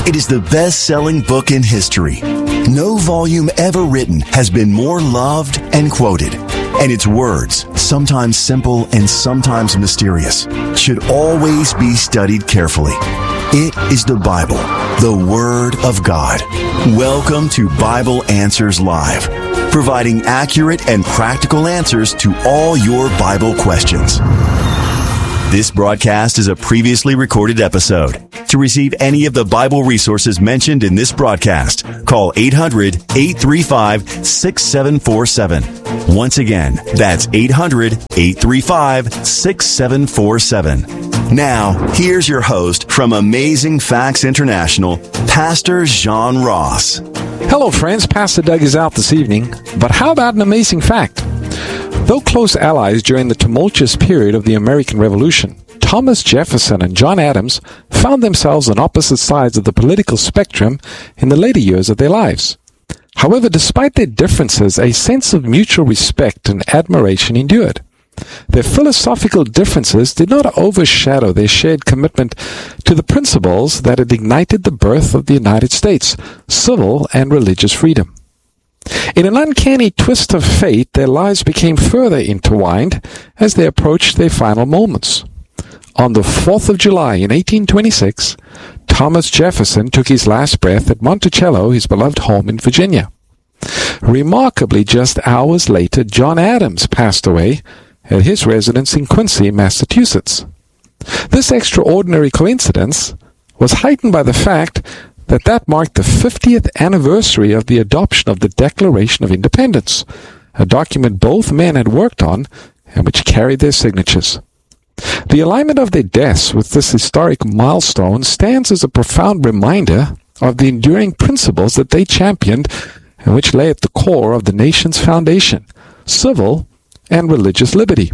It is the best-selling book in history. No volume ever written has been more loved and quoted. And its words, sometimes simple and sometimes mysterious, should always be studied carefully. It is the Bible, the Word of God. Welcome to Bible Answers Live, providing accurate and practical answers to all your Bible questions. This broadcast is a previously recorded episode. To receive any of the Bible resources mentioned in this broadcast, call 800-835-6747. Once again, that's 800-835-6747. Now, here's your host from Amazing Facts International, Pastor John Ross. Hello, friends. Pastor Doug is out this evening, but how about an amazing fact? Though close allies during the tumultuous period of the American Revolution, Thomas Jefferson and John Adams found themselves on opposite sides of the political spectrum in the later years of their lives. However, despite their differences, a sense of mutual respect and admiration endured. Their philosophical differences did not overshadow their shared commitment to the principles that had ignited the birth of the United States, civil and religious freedom. In an uncanny twist of fate, their lives became further intertwined as they approached their final moments. On the 4th of July in 1826, Thomas Jefferson took his last breath at Monticello, his beloved home in Virginia. Remarkably, just hours later, John Adams passed away at his residence in Quincy, Massachusetts. This extraordinary coincidence was heightened by the fact that marked the 50th anniversary of the adoption of the Declaration of Independence, a document both men had worked on and which carried their signatures. The alignment of their deaths with this historic milestone stands as a profound reminder of the enduring principles that they championed and which lay at the core of the nation's foundation, civil and religious liberty.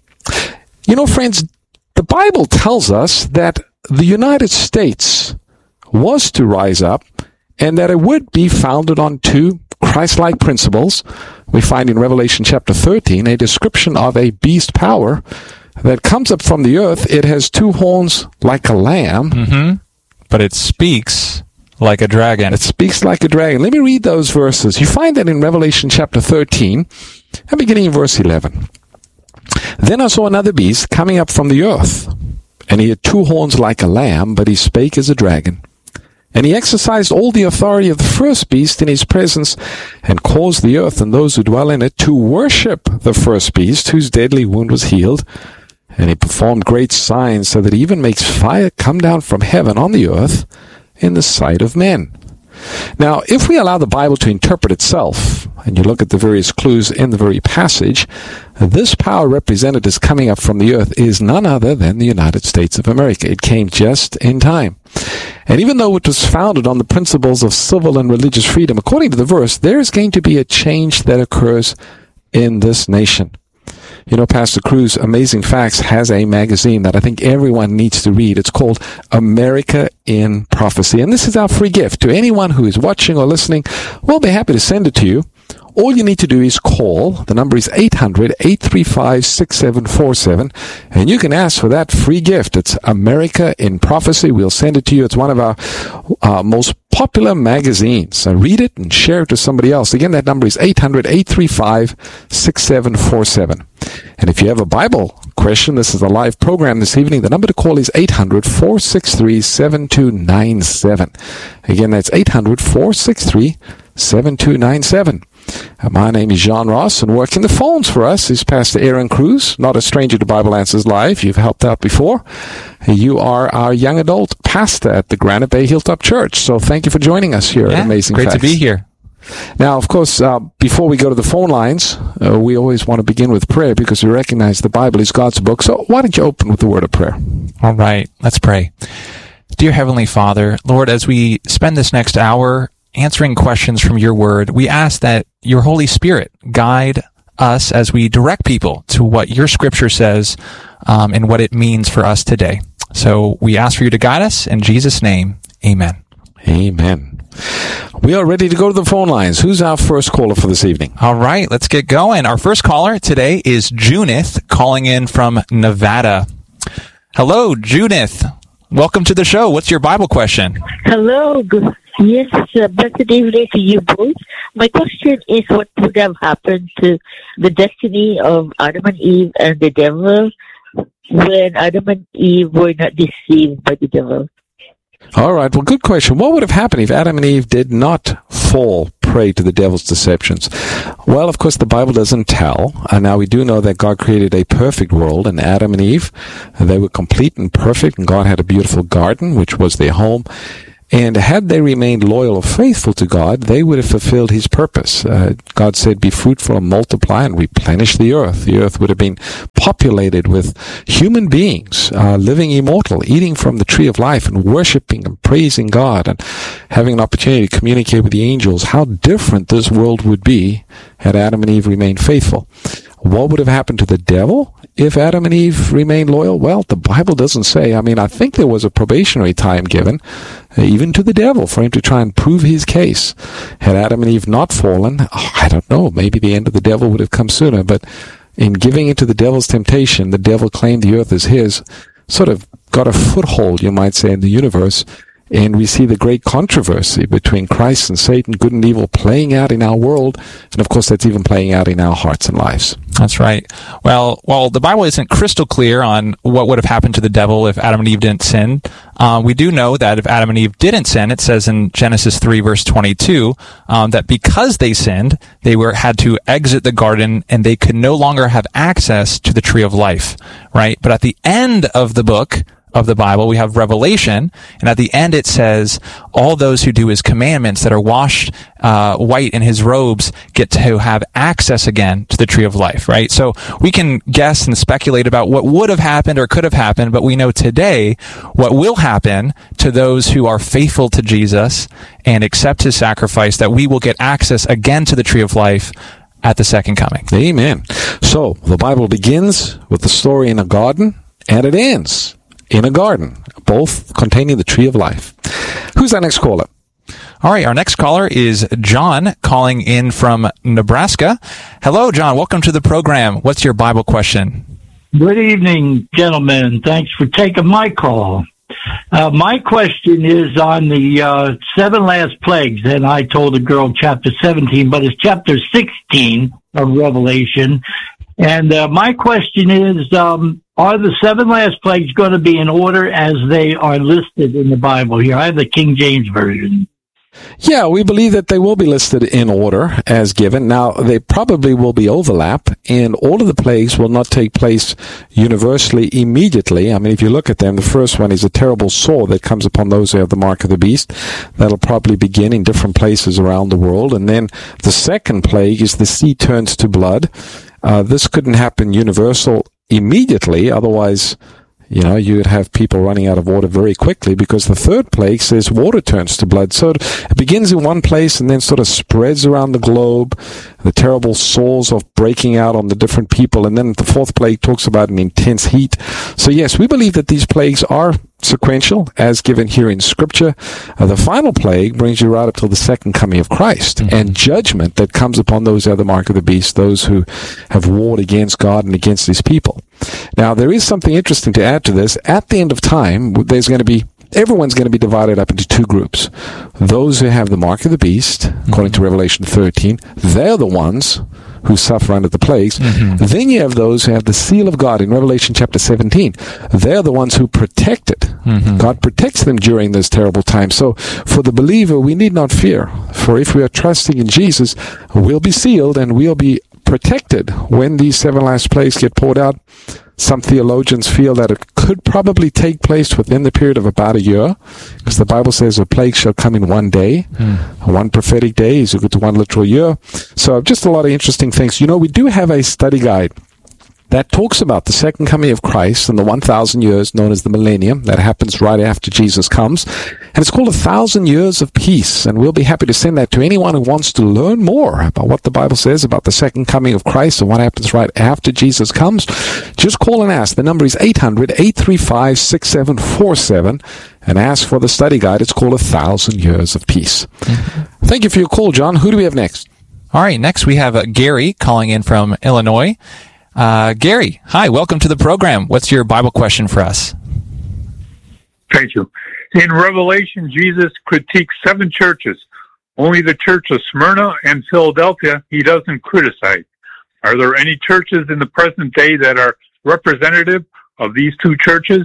You know, friends, the Bible tells us that the United States was to rise up and that it would be founded on two Christ-like principles. We find in Revelation chapter 13 a description of a beast power that comes up from the earth. It has two horns like a lamb. But it speaks like a dragon. It speaks like a dragon. Let me read those verses. You find that in Revelation chapter 13, and beginning in verse 11. Then I saw another beast coming up from the earth, and he had two horns like a lamb, but he spake as a dragon. And he exercised all the authority of the first beast in his presence, and caused the earth and those who dwell in it to worship the first beast, whose deadly wound was healed. And he performed great signs, so that he even makes fire come down from heaven on the earth in the sight of men. Now, if we allow the Bible to interpret itself, and you look at the various clues in the very passage, this power represented as coming up from the earth is none other than the United States of America. It came just in time. And even though it was founded on the principles of civil and religious freedom, according to the verse, there is going to be a change that occurs in this nation. You know, Pastor Cruz, Amazing Facts has a magazine that I think everyone needs to read. It's called America in Prophecy. And this is our free gift to anyone who is watching or listening. We'll be happy to send it to you. All you need to do is call. The number is 800-835-6747. And you can ask for that free gift. It's America in Prophecy. We'll send it to you. It's one of our most popular magazines. So read it and share it to somebody else. Again, that number is 800-835-6747. And if you have a Bible question, this is a live program this evening. The number to call is 800-463-7297. Again, that's 800-463-7297. My name is John Ross, and working the phones for us is Pastor Aaron Cruz, not a stranger to Bible Answers Live. You've helped out before. You are our young adult pastor at the Granite Bay Hilltop Church, so thank you for joining us here at Amazing Facts. Great to be here. Now, of course, before we go to the phone lines, we always want to begin with prayer because we recognize the Bible is God's book. So why don't you open with the word of prayer? All right, let's pray. Dear Heavenly Father, Lord, as we spend this next hour answering questions from your word, we ask that your Holy Spirit guide us as we direct people to what your scripture says and what it means for us today. So we ask for you to guide us. In Jesus' name, amen. Amen. We are ready to go to the phone lines. Who's our first caller for this evening? All right, let's get going. Our first caller today is Junith, calling in from Nevada. Hello, Junith. Welcome to the show. What's your Bible question? Hello. Yes, blessed evening to you both. My question is, what would have happened to the destiny of Adam and Eve and the devil when Adam and Eve were not deceived by the devil? All right. Well, good question. What would have happened if Adam and Eve did not fall prey to the devil's deceptions? Well, of course, the Bible doesn't tell. Now, we do know that God created a perfect world, and Adam and Eve, they were complete and perfect, and God had a beautiful garden, which was their home. And had they remained loyal or faithful to God, they would have fulfilled his purpose. God said, be fruitful and multiply and replenish the earth. The earth would have been populated with human beings, living immortal, eating from the tree of life and worshiping and praising God and having an opportunity to communicate with the angels. How different this world would be had Adam and Eve remained faithful. What would have happened to the devil if Adam and Eve remained loyal? Well, the Bible doesn't say. I think there was a probationary time given, even to the devil, for him to try and prove his case. Had Adam and Eve not fallen, I don't know, maybe the end of the devil would have come sooner. But in giving into the devil's temptation, the devil claimed the earth as his, sort of got a foothold, you might say, in the universe. And we see the great controversy between Christ and Satan, good and evil, playing out in our world. And of course, that's even playing out in our hearts and lives. That's right. Well, while the Bible isn't crystal clear on what would have happened to the devil if Adam and Eve didn't sin, we do know that if Adam and Eve didn't sin, it says in Genesis 3, verse 22, that because they sinned, they had to exit the garden and they could no longer have access to the tree of life, right? But at the end of the book of the Bible, we have Revelation, and at the end it says, all those who do his commandments that are washed white in his robes get to have access again to the tree of life, right? So we can guess and speculate about what would have happened or could have happened, but we know today what will happen to those who are faithful to Jesus and accept his sacrifice, that we will get access again to the tree of life at the second coming. Amen. So the Bible begins with the story in a garden, and it ends in a garden, both containing the tree of life. Who's our next caller? All right, our next caller is John, calling in from Nebraska. Hello, John. Welcome to the program. What's your Bible question? Good evening, gentlemen. Thanks for taking my call. My question is on the 7 last plagues, and I told the girl chapter 17, but it's chapter 16 of Revelation. And my question is, are the 7 last plagues going to be in order as they are listed in the Bible here? I have the King James Version. Yeah, we believe that they will be listed in order as given. Now, they probably will be overlap, and all of the plagues will not take place universally immediately. If you look at them, the first one is a terrible sore that comes upon those who have the mark of the beast. That'll probably begin in different places around the world. And then the second plague is the sea turns to blood. This couldn't happen universal immediately, otherwise, you'd have people running out of water very quickly, because the third plague says water turns to blood. So it begins in one place and then sort of spreads around the globe, the terrible sores of breaking out on the different people. And then the fourth plague talks about an intense heat. So yes, we believe that these plagues are sequential, as given here in Scripture. The final plague brings you right up till the second coming of Christ, and judgment that comes upon those who have the mark of the beast, those who have warred against God and against his people. Now, there is something interesting to add to this. At the end of time, everyone's going to be divided up into 2 groups. Those who have the mark of the beast, according to Revelation 13, they're the ones who suffer under the plagues. Then you have those who have the seal of God in Revelation chapter 17. They're the ones who protect it. God protects them during this terrible time. So for the believer, we need not fear. For if we are trusting in Jesus, we'll be sealed and we'll be protected when these 7 last plagues get poured out. Some theologians feel that it could probably take place within the period of about a year, because the Bible says a plague shall come in one day. One prophetic day is equal to 1 literal year. So just a lot of interesting things. We do have a study guide that talks about the second coming of Christ and the 1,000 years known as the millennium that happens right after Jesus comes. And it's called 1,000 Years of Peace. And we'll be happy to send that to anyone who wants to learn more about what the Bible says about the second coming of Christ and what happens right after Jesus comes. Just call and ask. The number is 800-835-6747 and ask for the study guide. It's called 1,000 Years of Peace. Thank you for your call, John. Who do we have next? All right, next we have Gary calling in from Illinois. Gary, hi, welcome to the program. What's your Bible question for us? Thank you. In Revelation, Jesus critiques 7 churches. Only the church of Smyrna and Philadelphia he doesn't criticize. Are there any churches in the present day that are representative of these 2 churches?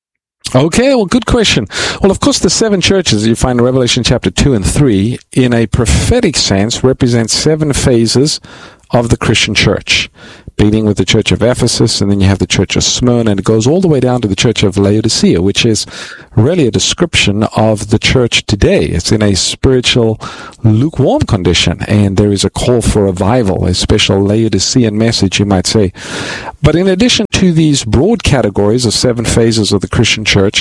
Okay, well, good question. Well, of course, the 7 churches you find in Revelation chapter 2 and 3, in a prophetic sense, represent 7 phases of the Christian church, beginning with the church of Ephesus, and then you have the church of Smyrna, and it goes all the way down to the church of Laodicea, which is really a description of the church today. It's in a spiritual lukewarm condition, and there is a call for revival, a special Laodicean message, you might say. But in addition to these broad categories of 7 phases of the Christian church,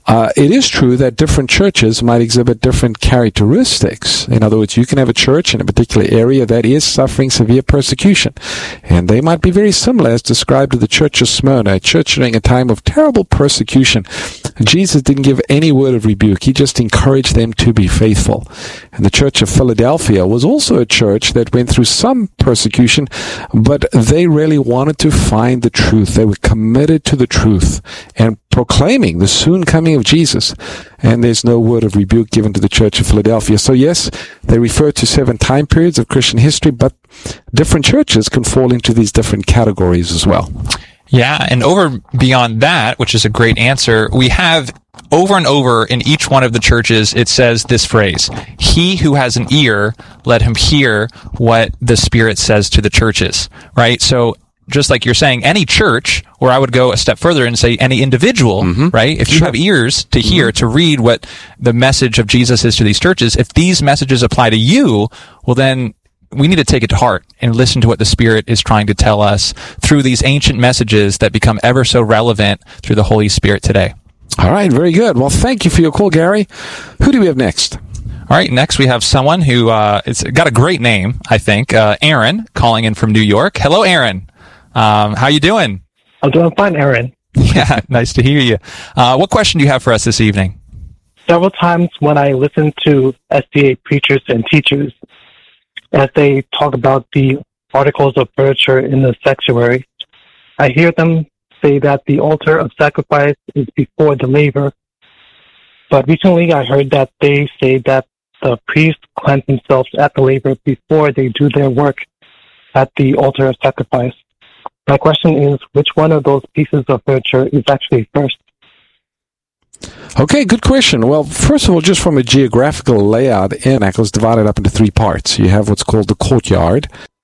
it is true that different churches might exhibit different characteristics. In other words, you can have a church in a particular area that is suffering severe persecution, and they might be very similar as described to the church of Smyrna, a church during a time of terrible persecution. Jesus didn't give any word of rebuke. He just encouraged them to be faithful. And the church of Philadelphia was also a church that went through some persecution, but they really wanted to find the truth. They were committed to the truth and proclaiming the soon coming of Jesus. And there's no word of rebuke given to the church of Philadelphia. So yes, they refer to 7 time periods of Christian history, but different churches can fall into these different categories as well. Yeah, and over beyond that, which is a great answer, we have over and over in each one of the churches, it says this phrase, "He who has an ear, let him hear what the Spirit says to the churches," right? So just like you're saying, any church, or I would go a step further and say any individual, right? If you have ears to hear, to read what the message of Jesus is to these churches, if these messages apply to you, well then we need to take it to heart and listen to what the Spirit is trying to tell us through these ancient messages that become ever so relevant through the Holy Spirit today. All right, very good. Well, thank you for your call, Gary. Who do we have next? All right, next we have someone who it's got a great name, I think. Aaron, calling in from New York. Hello, Aaron. How you doing? I'm doing fine, Aaron. Yeah, nice to hear you. What question do you have for us this evening? Several times when I listen to SDA preachers and teachers, as they talk about the articles of furniture in the sanctuary, I hear them say that the altar of sacrifice is before the laver. But recently I heard that they say that the priests cleanse themselves at the laver before they do their work at the altar of sacrifice. My question is, which one of those pieces of furniture is actually first? Okay, good question. Well, first of all, just from a geographical layout, Tabernacle is divided up into 3 parts. You have what's called the courtyard,